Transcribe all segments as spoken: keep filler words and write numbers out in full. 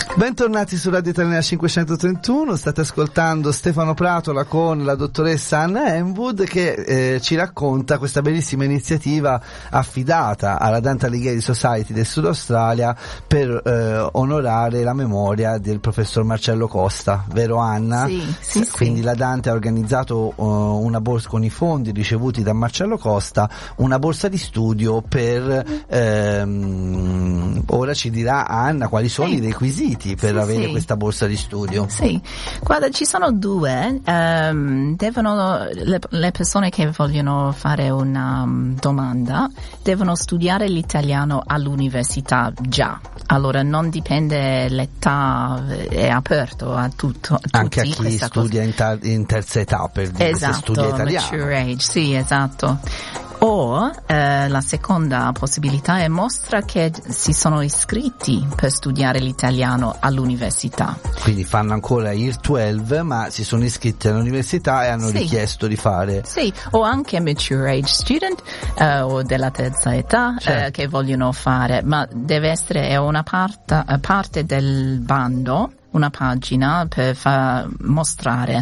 Bentornati su Radio Italiana cinquecentotrentuno, state ascoltando Stefano Pratola con la dottoressa Anna Henwood che eh, ci racconta questa bellissima iniziativa affidata alla Dante Alighieri Society del Sud Australia per eh, onorare la memoria del professor Marcello Costa, vero Anna? Sì, sì, Quindi sì. la Dante ha organizzato uh, una borsa con i fondi ricevuti da Marcello Costa, una borsa di studio per ehm, ora ci dirà Anna quali sono sì. i requisiti per sì, avere sì. questa borsa di studio. Sì, guarda, ci sono due, um, devono, le, le persone che vogliono fare una um, domanda devono studiare l'italiano all'università già, allora non dipende l'età, è aperto a tutto, a Anche tutti a chi studia in, ta- in terza età, per dire, esatto, se studia italiano. mature age, sì, esatto. O eh, la seconda possibilità è mostra che si sono iscritti per studiare l'italiano all'università. Quindi fanno ancora I R dodici ma si sono iscritti all'università e hanno sì. richiesto di fare. Sì, o anche mature age student eh, o della terza età certo. eh, che vogliono fare, ma deve essere una parte, parte del bando, una pagina per far mostrare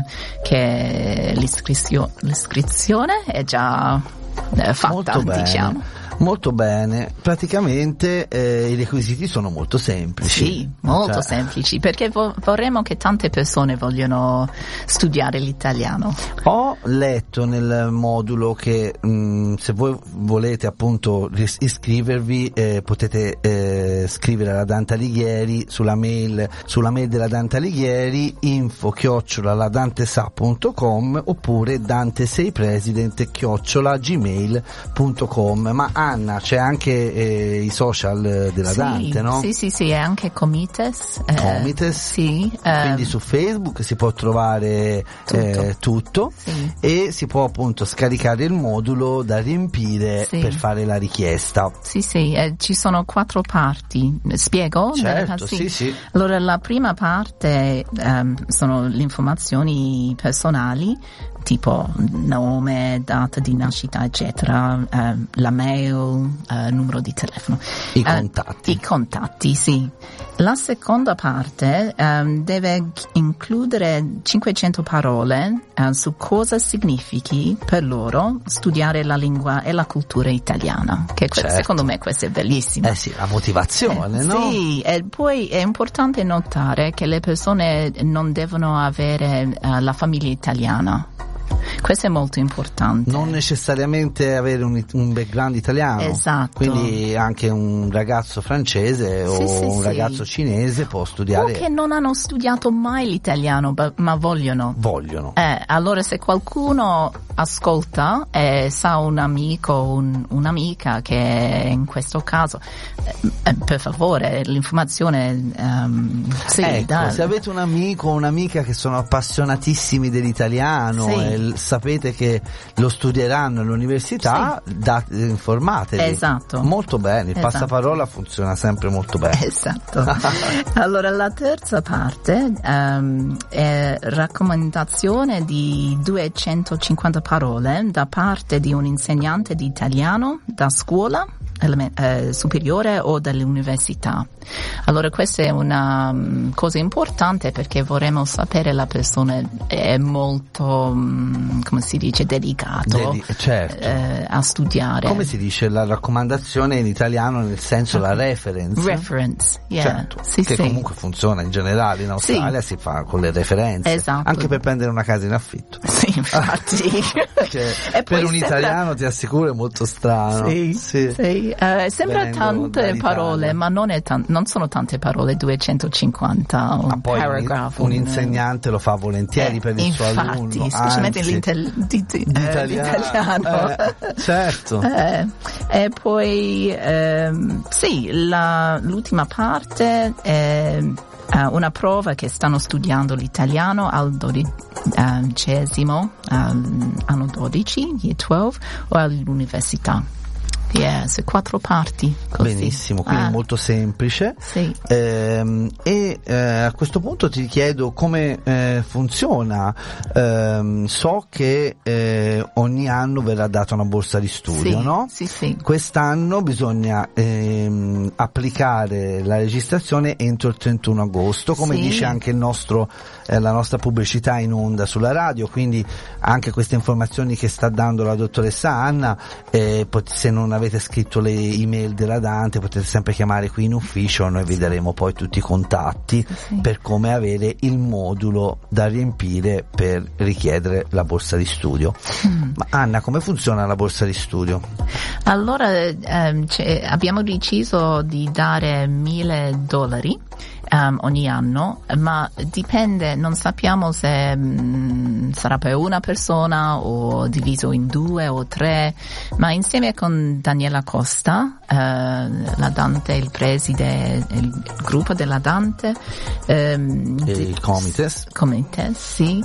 che l'iscrizio- l'iscrizione è già eh, fatta, molto bene, diciamo. Molto bene, praticamente eh, i requisiti sono molto semplici. Sì, molto cioè, semplici, perché vo- vorremmo che tante persone vogliono studiare l'italiano. Ho letto nel modulo che mh, se voi volete appunto ris- iscrivervi eh, potete eh, scrivere alla Dante Alighieri sulla mail, sulla mail della Dante Alighieri info chiocciola la dante sa punto com oppure dante sei president chiocciola gmail punto com. Ma Anna, c'è anche eh, i social della sì, Dante, no? Sì, sì, sì, è anche Comites. Eh, Comites, sì. Quindi eh, su Facebook si può trovare tutto, eh, tutto sì. e si può appunto scaricare il modulo da riempire sì. per fare la richiesta. Sì, sì, eh, ci sono quattro parti. Spiego? Certo, sì, sì. sì. Allora, la prima parte ehm, sono le informazioni personali, tipo nome, data di nascita, eccetera, eh, la mail, eh, numero di telefono. I Eh, contatti. I contatti, sì. La seconda parte ehm, deve includere cinquecento parole eh, su cosa significhi per loro studiare la lingua e la cultura italiana, che certo. secondo me questo è bellissimo. Eh sì, la motivazione, eh, no? Sì, e poi è importante notare che le persone non devono avere uh, la famiglia italiana. Questo è molto importante. Non necessariamente avere un, un background italiano. Esatto. Quindi anche un ragazzo francese sì, o sì, un sì. ragazzo cinese può studiare. O che non hanno studiato mai l'italiano, ma, ma vogliono. Vogliono. Eh, allora se qualcuno ascolta e sa un amico o un, un'amica che in questo caso, eh, per favore, l'informazione um, sì, ecco, dai. se avete un amico o un'amica che sono appassionatissimi dell'italiano sì. e l- sapete che lo studieranno all'università, sì. da, informatevi. Esatto. Molto bene, il Esatto. passaparola funziona sempre molto bene. Esatto. Allora la terza parte um, è raccomandazione di duecentocinquanta parole da parte di un insegnante di italiano da scuola element- eh, superiore o dall'università. Allora questa è una um, cosa importante perché vorremmo sapere la persona è molto, um, come si dice, dedicato Dedi- certo. eh, a studiare. Come si dice la raccomandazione in italiano, nel senso la reference? Reference, yeah. Certo, sì, che sì. comunque funziona in generale in Australia, sì. si fa con le referenze, esatto. anche per prendere una casa in affitto. Sì, infatti. Cioè, E per poi un sembra... italiano ti assicuro è molto strano. Sì, sì. sì. Uh, sembra Venendo tante dall'Italia. parole, ma non, è tan- non sono tante parole, duecentocinquanta, un Ma poi paragraph. un, un insegnante lo fa volentieri eh, per il infatti, suo alunno. specialmente anzi, l'intel- di, di, di eh, italiano. l'italiano. Eh, certo. Eh, e poi, ehm, sì, la, l'ultima parte è uh, una prova che stanno studiando l'italiano al dodicesimo, um, anno dodici, year dodici, o all'università. Yes, quattro parti. Così. Benissimo, quindi ah. molto semplice. Sì. Ehm, e eh, a questo punto ti chiedo come eh, funziona. Ehm, so che eh, ogni anno verrà data una borsa di studio, sì, no? Sì, sì. Quest'anno bisogna ehm, applicare la registrazione entro il trentuno agosto, come sì. dice anche il nostro, eh, la nostra pubblicità in onda sulla radio, quindi anche queste informazioni che sta dando la dottoressa Anna, eh, pot- se non avete scritto le email della Dante potete sempre chiamare qui in ufficio, noi vi daremo poi tutti i contatti sì. per come avere il modulo da riempire per richiedere la borsa di studio. Mm. Ma Anna, come funziona la borsa di studio? Allora ehm, abbiamo deciso di dare mille dollari Um, ogni anno, ma dipende, non sappiamo se um, sarà per una persona o diviso in due o tre, ma insieme con Daniela Costa, uh, la Dante, il preside, il gruppo della Dante, um, e il Comites, Comites sì,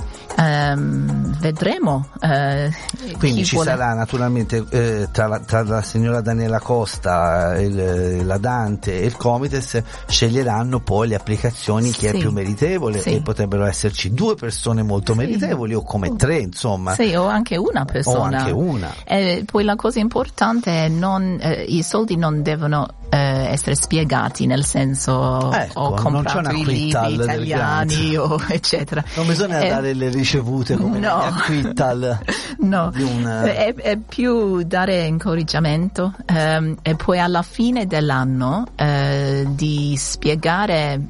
um, vedremo. Uh, Quindi ci vuole... sarà naturalmente eh, tra, la, tra la signora Daniela Costa, il, la Dante e il Comites sceglieranno poi le applicazioni chi sì. è più meritevole sì. e potrebbero esserci due persone molto sì. meritevoli o come tre, insomma. Sì, o anche una persona. O anche una. E poi la cosa importante è non, eh, i soldi non devono eh, essere spiegati, nel senso ecco, ho comprato i libri italiani o eccetera. Non bisogna eh, dare le ricevute come no. acquittal. No, di un... è, è più dare incoraggiamento ehm, e poi alla fine dell'anno eh, di spiegare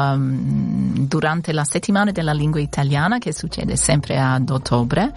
um, durante la settimana della lingua italiana, che succede sempre ad ottobre,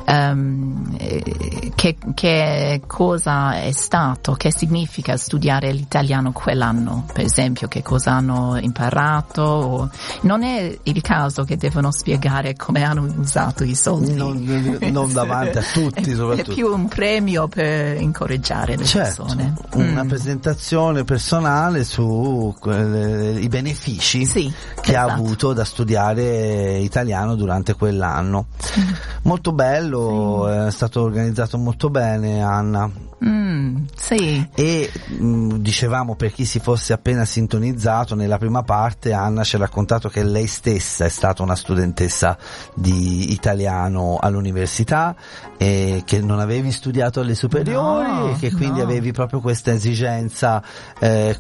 um, che, che cosa è stato, che significa studiare l'italiano quell'anno, per esempio che cosa hanno imparato. O... non è il caso che devono spiegare come hanno usato i soldi. Non, non davanti a tutti, è, soprattutto. È più un premio per incoraggiare le certo, persone. Una mm. presentazione personale su eh, i benefici sì, che esatto. ha avuto da studiare italiano durante quell'anno. Sì. Molto bello, sì. È stato organizzato molto bene, Anna. Mm, sì. E mh, dicevamo, per chi si fosse appena sintonizzato, nella prima parte Anna ci ha raccontato che lei stessa è stata una studentessa di italiano all'università e che non avevi studiato alle superiori no, e che quindi no. avevi proprio questa esigenza, eh,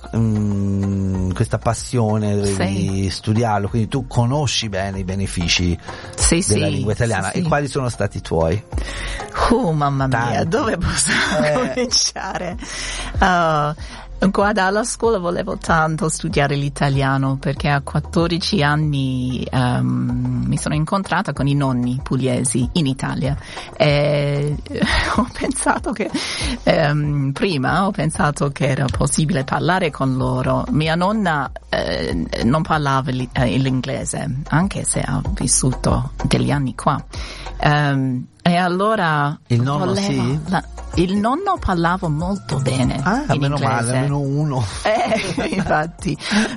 mh, questa passione, dovevi sì. studiarlo, quindi tu conosci bene i benefici sì, della sì, lingua italiana. sì, e sì. quali sono stati i tuoi? Oh mamma mia, Tanti. dove posso eh. cominciare? Uh, Guarda, alla scuola volevo tanto studiare l'italiano perché a quattordici anni um, mi sono incontrata con i nonni pugliesi in Italia e ho pensato che um, prima ho pensato che era possibile parlare con loro. Mia nonna eh, non parlava li, eh, l'inglese, anche se ha vissuto degli anni qua. Um, e allora il nonno voleva, sì? La, il nonno parlava molto bene ah, in meno inglese. male, almeno uno. Eh, infatti.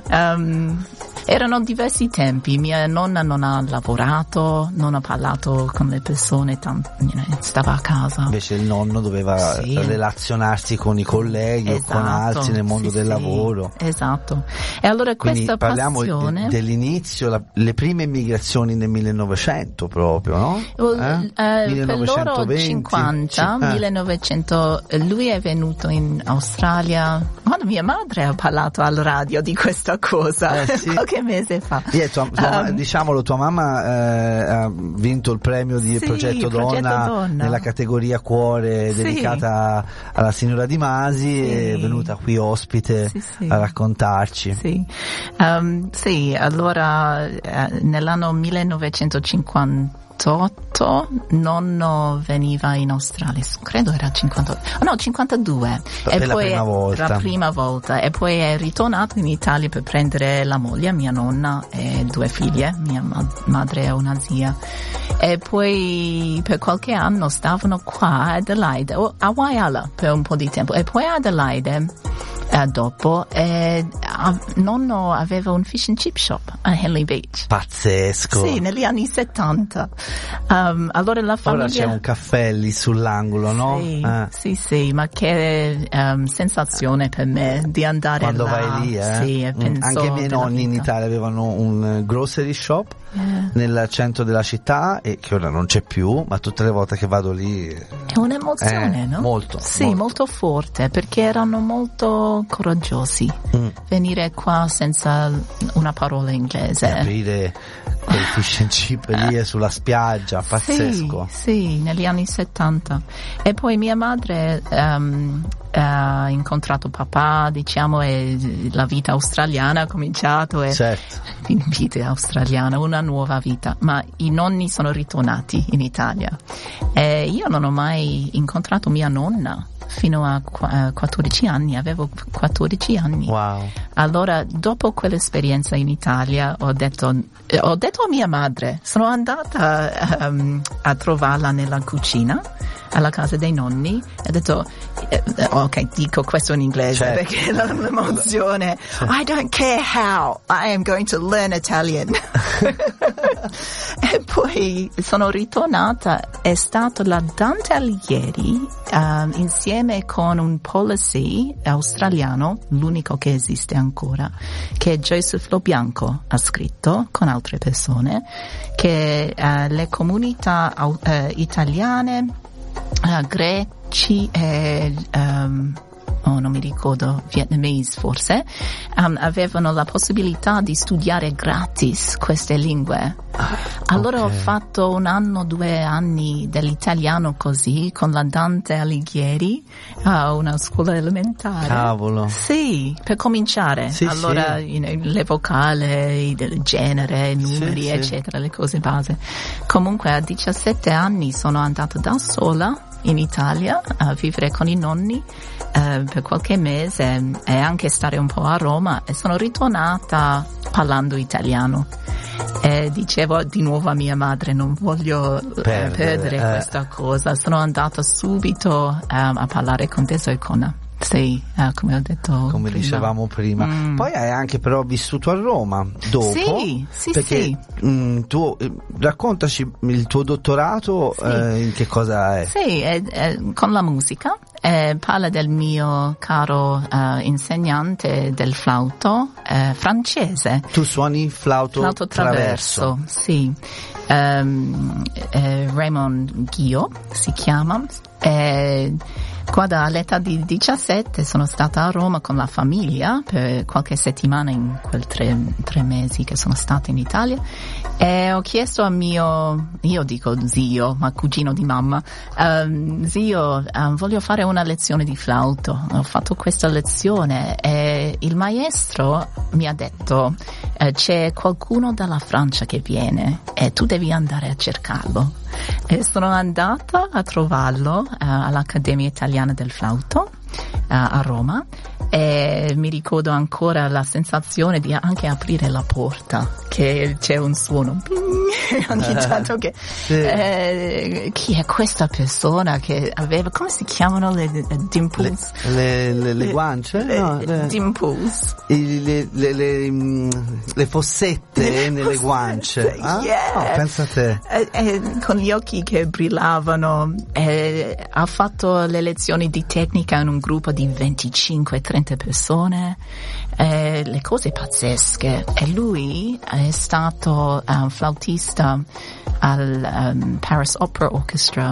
Um, erano diversi tempi. Mia nonna non ha lavorato, non ha parlato con le persone, tanto, stava a casa. Invece il nonno doveva sì. relazionarsi con i colleghi esatto. o con altri nel mondo sì, del sì. lavoro. Esatto. E allora quindi questa parliamo passione... dell'inizio, la, le prime immigrazioni nel millenovecento proprio, no? Well, eh? uh, per loro cinquanta, eh. millenovecento, lui è venuto in Australia quando mia madre ha parlato al radio di questa cosa eh, sì. qualche mese fa. Yeah, tua, tua, um, diciamolo, tua mamma eh, ha vinto il premio di sì, Progetto, Progetto Donna, Donna nella categoria Cuore sì. dedicata alla signora Di Masi, sì. È venuta qui ospite sì, sì. a raccontarci. Sì, um, sì allora eh, nell'anno millenovecentocinquantotto nonno veniva in Australia, credo era cinquantotto, oh no cinquantadue per e la poi prima volta. la prima volta e poi è ritornato in Italia per prendere la moglie, mia nonna e due figlie, mia ma- madre e una zia, e poi per qualche anno stavano qua a Adelaide o a Whyalla per un po' di tempo e poi a Adelaide uh, dopo e uh, nonno aveva un fish and chip shop a Henley Beach. Pazzesco. Sì, negli anni settanta. Um, allora la famiglia... Ora c'è un caffè lì sull'angolo, no? Sì, eh. sì, sì, ma che um, sensazione per me di andare quando là. vai lì, eh? Sì, e penso anche i miei nonni in Italia avevano un grocery shop yeah. nel centro della città, e che ora non c'è più, ma tutte le volte che vado lì è un'emozione, eh, no? Molto. Sì, molto. molto forte, perché erano molto coraggiosi. Mm. Venire qua senza una parola inglese. E aprire quel fish and chip lì sulla spiaggia, pazzesco. Sì, sì, negli anni settanta. E poi mia madre um, ha incontrato papà, diciamo, e la vita australiana ha cominciato. E certo. Vita australiana, una nuova vita. Ma i nonni sono ritornati in Italia. E io non ho mai incontrato mia nonna. Fino a quattordici anni, avevo quattordici anni. Wow. Allora, dopo quell'esperienza in Italia, ho detto, ho detto a mia madre, sono andata um, a trovarla nella cucina, alla casa dei nonni, e ho detto, eh, ok, dico questo in inglese, certo. perché l'emozione, I don't care how, I am going to learn Italian. E poi sono ritornata, è stato la Dante Alighieri, um, insieme con un policy australiano, l'unico che esiste ancora, che Joseph Lo Bianco ha scritto con altre persone, che uh, le comunità uh, italiane, uh, greci e um, oh, non mi ricordo, vietnamese forse, um, avevano la possibilità di studiare gratis queste lingue. Allora okay. ho fatto un anno, due anni dell'italiano così, con la Dante Alighieri a una scuola elementare. Cavolo. Sì, per cominciare. Sì, allora sì. You know, le vocali, il genere, i numeri, sì, eccetera, sì. le cose base. Comunque a diciassette anni sono andata da sola in Italia a vivere con i nonni eh, per qualche mese e anche stare un po' a Roma, e sono ritornata parlando italiano. E dicevo di nuovo a mia madre, non voglio perdere, eh, perdere eh. questa cosa. Sono andata subito um, a parlare con Deso e Cona. Sì, eh, come ho detto come prima. dicevamo prima. Mm. Poi hai anche però vissuto a Roma dopo. Sì, sì, perché, sì. Mh, tu eh, raccontaci il tuo dottorato, sì. eh, in che cosa è? Sì, è, è con la musica. Eh, parla del mio caro uh, insegnante del flauto eh, francese. Tu suoni flauto, flauto traverso, traverso. Sì. Um, eh, Raymond Guillot si chiama. Eh, Guarda, all'età di diciassette sono stata a Roma con la famiglia per qualche settimana in quel tre, tre mesi che sono stata in Italia, e ho chiesto a mio, io dico zio, ma cugino di mamma, um, zio, um, voglio fare una lezione di flauto. Ho fatto questa lezione e il maestro mi ha detto eh, c'è qualcuno dalla Francia che viene e tu devi andare a cercarlo. E sono andata a trovarlo uh, all'Accademia Italiana del Flauto uh, a Roma, e mi ricordo ancora la sensazione di anche aprire la porta, che c'è un suono ogni tanto che sì. eh, chi è questa persona che aveva, come si chiamano le, le dimples? Le, le, le, le guance? Le, no, le, dimples. I, le, le, le, le fossette le nelle fossette, guance. Ah? Yeah. Oh, pensa a te. Eh, eh, con gli occhi che brillavano. Eh, ha fatto le lezioni di tecnica in un gruppo di venticinque trenta persone. Eh, le cose pazzesche. E lui è stato un uh, flautista al um, Paris Opera Orchestra,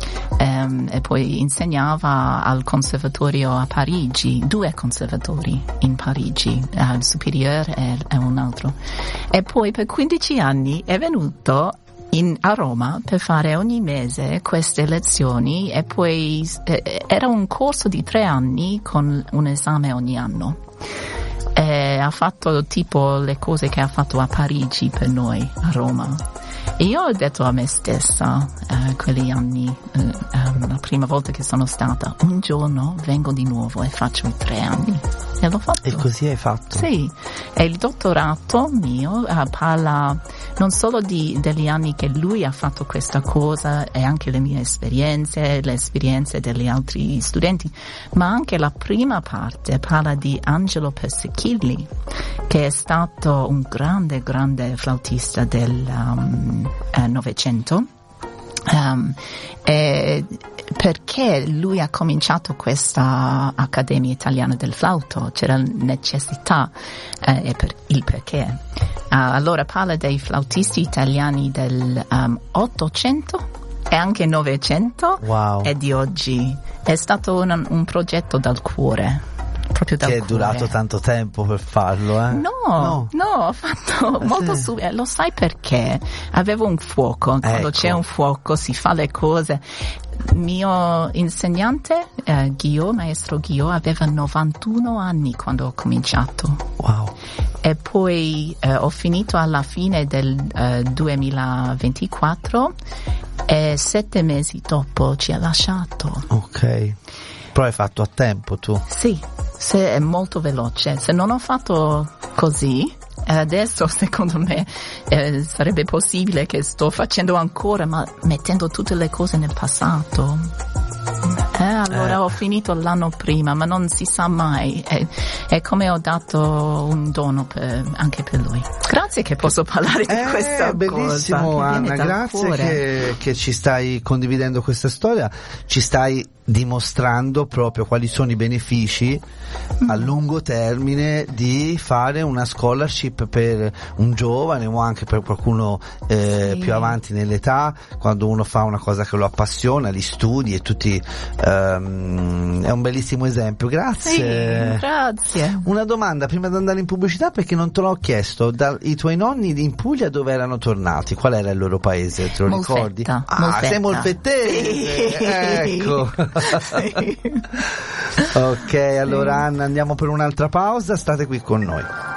um, e poi insegnava al conservatorio a Parigi, due conservatori in Parigi, uh, il superiore e, e un altro. E poi per quindici anni è venuto In, a Roma per fare ogni mese queste lezioni, e poi eh, era un corso di tre anni con un esame ogni anno. E ha fatto tipo le cose che ha fatto a Parigi per noi a Roma. E io ho detto a me stessa eh, quegli anni, eh, um, la prima volta che sono stata, un giorno vengo di nuovo e faccio i tre anni. E l'ho fatto. E così hai fatto? Sì. E il dottorato mio uh, parla non solo di, degli anni che lui ha fatto questa cosa e anche le mie esperienze, le esperienze degli altri studenti, ma anche la prima parte parla di Angelo Persechilli, che è stato un grande, grande flautista del um, eh, Novecento. Um, e perché lui ha cominciato questa Accademia Italiana del Flauto, c'era necessità eh, e per il perché. Uh, allora parla dei flautisti italiani del um, Ottocento e anche Novecento. Wow. E di oggi. È stato un, un progetto dal cuore. Proprio dal che è cuore. durato tanto tempo per farlo, eh? No, no, no ho fatto ah, molto sì. su, eh, lo sai perché? Avevo un fuoco, quando ecco. c'è un fuoco si fa le cose. Mio insegnante, eh, Ghio, maestro Ghio, aveva novantuno anni quando ho cominciato. Wow. E poi eh, ho finito alla fine del eh, duemilaventiquattro e sette mesi dopo ci ha lasciato. Ok. Però hai fatto a tempo tu? Sì, se è molto veloce. Se non ho fatto così, adesso secondo me eh, sarebbe possibile che sto facendo ancora, ma mettendo tutte le cose nel passato. Eh, allora eh. ho finito l'anno prima, ma non si sa mai. È, è come ho dato un dono per, anche per lui. Grazie che posso parlare di eh, questa bellissimo, cosa. Anna, grazie che, che ci stai condividendo questa storia, ci stai dimostrando proprio quali sono i benefici mm. a lungo termine di fare una scholarship per un giovane o anche per qualcuno eh, sì. più avanti nell'età, quando uno fa una cosa che lo appassiona, li studi e tutti um, è un bellissimo esempio. Grazie. Sì, grazie. Una domanda prima di andare in pubblicità, perché non te l'ho chiesto: da, i tuoi nonni in Puglia dove erano tornati? Qual era il loro paese? Te lo Molfetta, ricordi? Ah, Molfetta. Sei molfettese. Sì. Ecco. Sì. Ok, allora Anna, andiamo per un'altra pausa, state qui con noi.